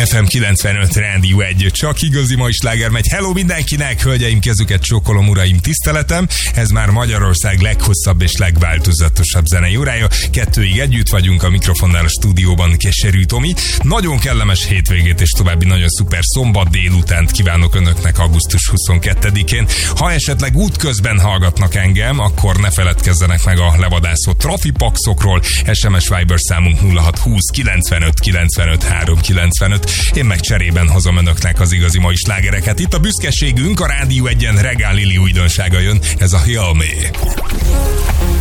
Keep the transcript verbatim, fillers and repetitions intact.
ef em kilencvenöt Rádió egy, csak igazi mai sláger megy. Hello mindenkinek, hölgyeim, kezüket csókolom, uraim, tiszteletem. Ez már Magyarország leghosszabb és legváltozatosabb zenei órája. Kettőig együtt vagyunk a mikrofonnál a stúdióban, Keserű Tomi. Nagyon kellemes hétvégét és további nagyon szuper szombat délutánt kívánok önöknek augusztus huszonkettedikén. Ha esetleg útközben hallgatnak engem, akkor ne feledkezzenek meg a levadászott trafipaxokról. es em es Viber számunk nulla hat húsz kilencvenöt kilencvenöt háromszázkilencvenöt. Én meg cserében hozom önöknek az igazi mai slágereket. Itt a büszkeségünk, a Rádió egyen Regál Lili újdonsága jön, ez a Heal Me.